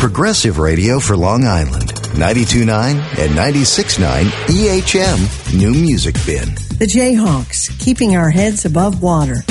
Progressive Radio for Long Island. 92.9 and 96.9 EHM New Music Bin. The Jayhawks, keeping our heads above water.